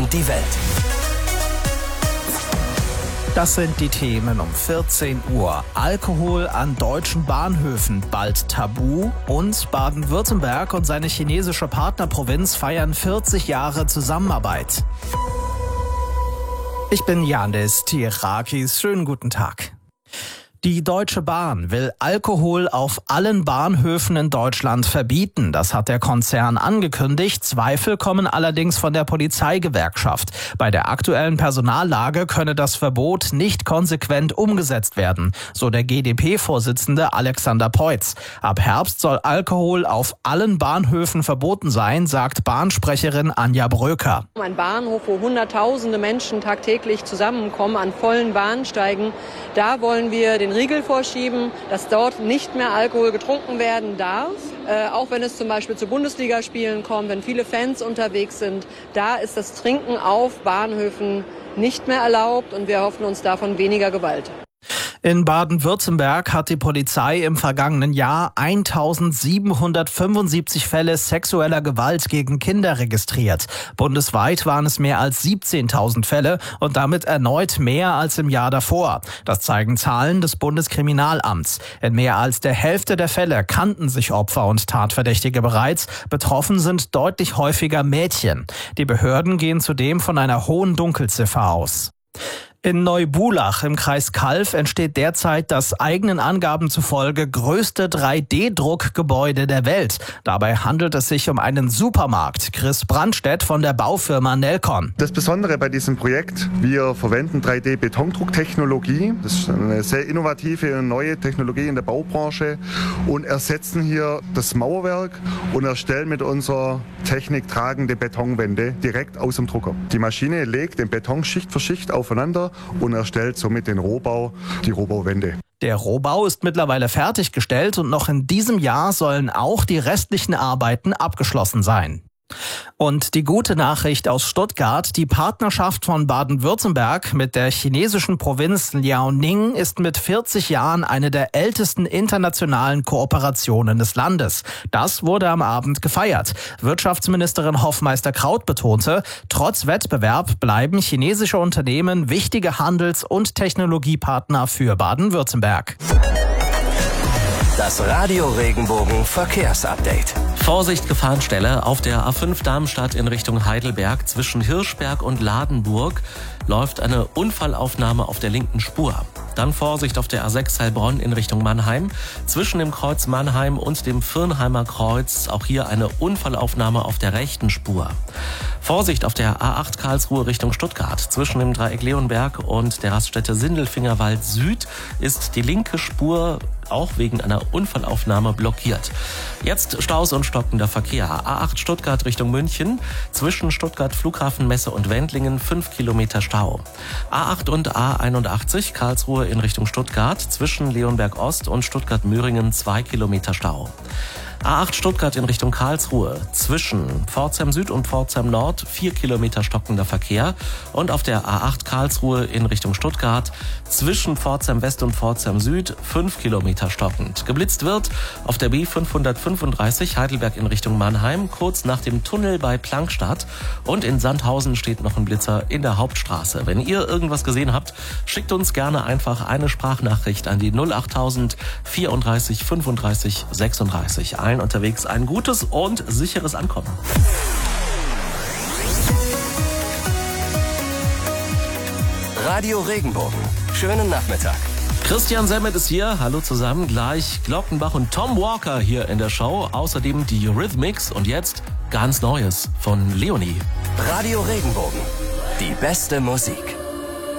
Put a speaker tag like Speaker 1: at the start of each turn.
Speaker 1: und die Welt.
Speaker 2: Das sind die Themen um 14 Uhr. Alkohol an deutschen Bahnhöfen bald tabu und Baden-Württemberg und seine chinesische Partnerprovinz feiern 40 Jahre Zusammenarbeit. Ich bin Yannis Tirakis. Schönen guten Tag. Die Deutsche Bahn will Alkohol auf allen Bahnhöfen in Deutschland verbieten. Das hat der Konzern angekündigt. Zweifel kommen allerdings von der Polizeigewerkschaft. Bei der aktuellen Personallage könne das Verbot nicht konsequent umgesetzt werden, so der GdP-Vorsitzende Alexander Peutz. Ab Herbst soll Alkohol auf allen Bahnhöfen verboten sein, sagt Bahnsprecherin Anja Bröker.
Speaker 3: Ein Bahnhof, wo Hunderttausende Menschen tagtäglich zusammenkommen an vollen Bahnsteigen, da wollen wir den Riegel vorschieben, dass dort nicht mehr Alkohol getrunken werden darf. Auch wenn es zum Beispiel zu Bundesligaspielen kommt, wenn viele Fans unterwegs sind, da ist das Trinken auf Bahnhöfen nicht mehr erlaubt und wir hoffen uns davon weniger Gewalt.
Speaker 2: In Baden-Württemberg hat die Polizei im vergangenen Jahr 1775 Fälle sexueller Gewalt gegen Kinder registriert. Bundesweit waren es mehr als 17.000 Fälle und damit erneut mehr als im Jahr davor. Das zeigen Zahlen des Bundeskriminalamts. In mehr als der Hälfte der Fälle kannten sich Opfer und Tatverdächtige bereits. Betroffen sind deutlich häufiger Mädchen. Die Behörden gehen zudem von einer hohen Dunkelziffer aus. In Neubulach im Kreis Calw entsteht derzeit das eigenen Angaben zufolge größte 3D-Druckgebäude der Welt. Dabei handelt es sich um einen Supermarkt. Chris Brandstedt von der Baufirma Nelcon.
Speaker 4: Das Besondere bei diesem Projekt, wir verwenden 3D-Betondrucktechnologie. Das ist eine sehr innovative und neue Technologie in der Baubranche und ersetzen hier das Mauerwerk und erstellen mit unserer Technik tragende Betonwände direkt aus dem Drucker. Die Maschine legt den Beton Schicht für Schicht aufeinander und erstellt somit den Rohbau, die Rohbauwände.
Speaker 2: Der Rohbau ist mittlerweile fertiggestellt und noch in diesem Jahr sollen auch die restlichen Arbeiten abgeschlossen sein. Und die gute Nachricht aus Stuttgart: Die Partnerschaft von Baden-Württemberg mit der chinesischen Provinz Liaoning ist mit 40 Jahren eine der ältesten internationalen Kooperationen des Landes. Das wurde am Abend gefeiert. Wirtschaftsministerin Hoffmeister-Kraut betonte, trotz Wettbewerb bleiben chinesische Unternehmen wichtige Handels- und Technologiepartner für Baden-Württemberg.
Speaker 1: Das Radio Regenbogen Verkehrsupdate.
Speaker 5: Vorsicht, Gefahrenstelle. Auf der A5 Darmstadt in Richtung Heidelberg zwischen Hirschberg und Ladenburg läuft eine Unfallaufnahme auf der linken Spur. Dann Vorsicht auf der A6 Heilbronn in Richtung Mannheim. Zwischen dem Kreuz Mannheim und dem Virnheimer Kreuz auch hier eine Unfallaufnahme auf der rechten Spur. Vorsicht auf der A8 Karlsruhe Richtung Stuttgart. Zwischen dem Dreieck Leonberg und der Raststätte Sindelfingerwald Süd ist die linke Spur auch wegen einer Unfallaufnahme blockiert. Jetzt Staus und stockender Verkehr. A8 Stuttgart Richtung München. Zwischen Stuttgart Flughafenmesse und Wendlingen 5 Kilometer Stau. A8 und A81 Karlsruhe in Richtung Stuttgart. Zwischen Leonberg Ost und Stuttgart-Möhringen 2 Kilometer Stau. A8 Stuttgart in Richtung Karlsruhe. Zwischen Pforzheim Süd und Pforzheim Nord 4 Kilometer stockender Verkehr. Und auf der A8 Karlsruhe in Richtung Stuttgart zwischen Pforzheim West und Pforzheim Süd 5 Kilometer stockend. Geblitzt wird auf der B535 Heidelberg in Richtung Mannheim kurz nach dem Tunnel bei Plankstadt. Und in Sandhausen steht noch ein Blitzer in der Hauptstraße. Wenn ihr irgendwas gesehen habt, schickt uns gerne einfach eine Sprachnachricht an die 08000 34 35 36. Unterwegs ein gutes und sicheres Ankommen.
Speaker 1: Radio Regenbogen. Schönen Nachmittag.
Speaker 5: Christian Semmet ist hier. Hallo zusammen. Gleich Glockenbach und Tom Walker hier in der Show. Außerdem die Eurythmics und jetzt ganz Neues von Leonie.
Speaker 1: Radio Regenbogen. Die beste Musik.